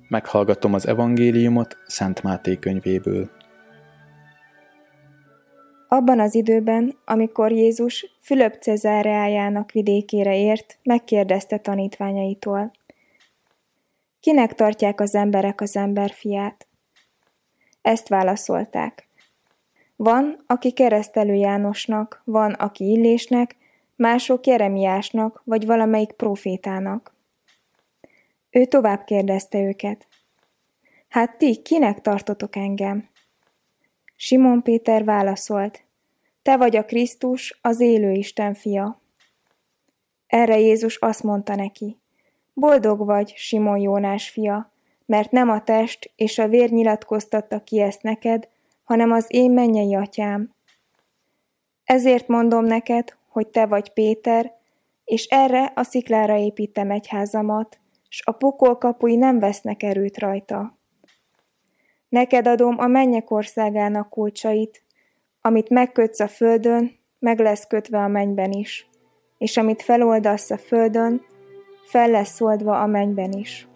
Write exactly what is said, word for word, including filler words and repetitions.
Meghallgatom az evangéliumot Szent Máté könyvéből. Abban az időben, amikor Jézus Fülöp Cezáreájának vidékére ért, megkérdezte tanítványaitól: Kinek tartják az emberek az emberfiát? Ezt válaszolták: Van, aki Keresztelő Jánosnak, van, aki Illésnek, mások Jeremiásnak, vagy valamelyik prófétának. Ő tovább kérdezte őket: Hát ti kinek tartotok engem? Simon Péter válaszolt: Te vagy a Krisztus, az élő Isten fia. Erre Jézus azt mondta neki: Boldog vagy, Simon Jónás fia, mert nem a test és a vér nyilatkoztatta ki ezt neked, hanem az én mennyei atyám. Ezért mondom neked, hogy te vagy Péter, és erre a sziklára építem egyházamat, s a pokol kapui nem vesznek erőt rajta. Neked adom a mennyek országának kulcsait, amit megkötsz a földön, meg lesz kötve a mennyben is, és amit feloldasz a földön, fel lesz oldva a mennyben is.